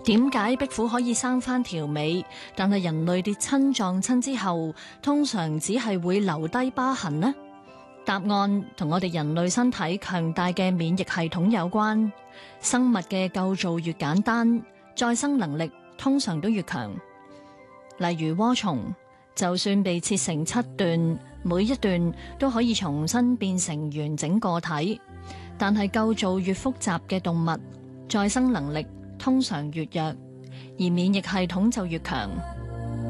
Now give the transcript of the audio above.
點解壁虎可以生返條尾，但係人類跌親撞親之後，通常只係會留低疤痕呢？答案同我哋人類身體強大嘅免疫系統有關。生物嘅構造越簡單，再生能力通常都越強。例如渦蟲，就算被切成7段，每一段都可以重新變成完整個體。但係構造越複雜嘅動物，再生能力通常越弱，而免疫系統就越強。